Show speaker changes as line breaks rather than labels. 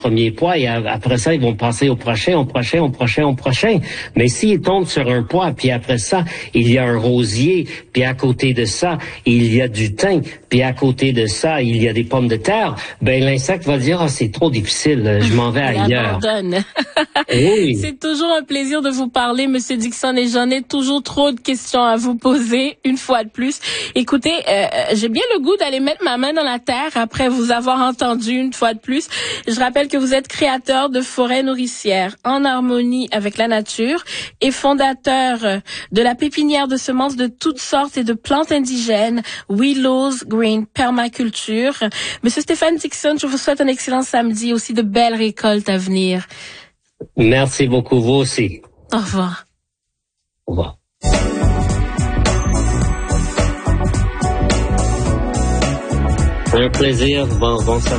premier pois et après ça, ils vont passer au prochain. Mais s'ils tombent sur un pois, puis après ça, il y a un rosier, puis à côté de ça, il y a du thym, puis à côté de ça, il y a des pommes de terre, ben l'insecte va dire, c'est trop difficile, je m'en vais ailleurs.
Abandonne.
Oui.
C'est toujours un plaisir de vous parler, Monsieur Dickson, et j'en ai toujours trop de questions à vous poser, une fois de plus. Écoutez, j'ai bien le goût d'aller mettre ma main dans la terre après vous avoir entendu une fois de plus. Je rappelle que vous êtes créateur de forêts nourricières en harmonie avec la nature et fondateur de la pépinière de semences de toutes sortes et de plantes indigènes, Willows Green Permaculture. Monsieur Stéphane Dickson, je vous souhaite un excellent samedi et aussi de belles récoltes à venir.
Merci beaucoup, vous aussi.
Au revoir.
Au revoir. Un plaisir. Bon samedi.